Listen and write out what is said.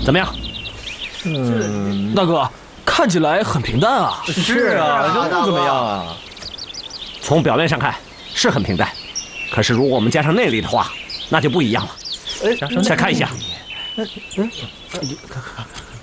怎么样？ 大哥，看起来很平淡啊。 是啊，这不怎么样啊。 从表面上看是很平淡，可是如果我们加上内力的话，那就不一样了。再看一下。